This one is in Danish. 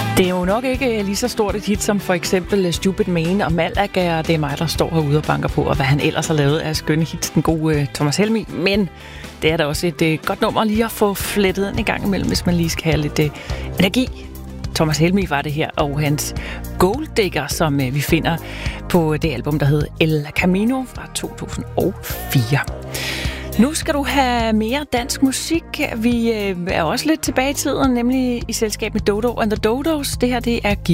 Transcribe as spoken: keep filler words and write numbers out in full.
Det er jo nok ikke lige så stort et hit som for eksempel Stupid Man og Malaga, og det er mig, der står herude og banker på, og hvad han ellers har lavet af skønne hits, den gode Thomas Helmig. Men det er da også et uh, godt nummer lige at få flettet ind en gang imellem, hvis man lige skal have lidt uh, energi. Thomas Helmig var det her, og hans Gold Digger, som uh, vi finder på det album, der hedder El Camino fra to tusind og fire. Nu skal du have mere dansk musik. Vi øh, er også lidt tilbage i tiden, nemlig i selskab med Dodo and the Dodos. Det her, det er